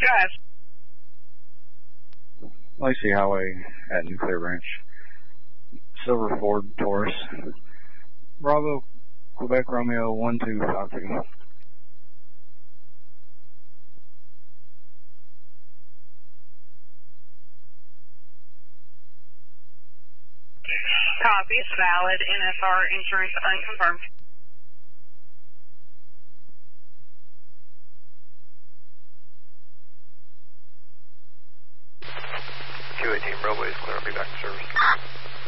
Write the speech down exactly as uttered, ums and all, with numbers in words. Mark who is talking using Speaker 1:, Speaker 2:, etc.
Speaker 1: drive?
Speaker 2: Lacey Highway at Nuclear Ranch. Silver Ford Taurus. Bravo, Quebec Romeo one two five two.
Speaker 1: Copy. It's valid. N S R insurance unconfirmed.
Speaker 3: two eighteen Bravo is clear. I'll be back in service.